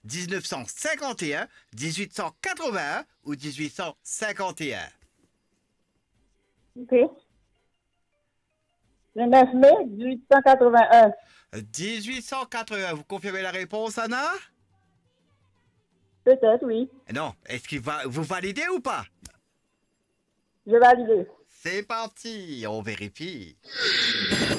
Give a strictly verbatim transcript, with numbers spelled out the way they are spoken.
mille neuf cent cinquante et un, mille huit cent quatre-vingt-un ou mille huit cent cinquante et un? Ok. Le neuf mai mille huit cent quatre-vingt-un. mille huit cent quatre-vingt-un, vous confirmez la réponse, Anna? Peut-être, oui. Non, est-ce que va, vous validez ou pas? Je valide. C'est parti, on vérifie.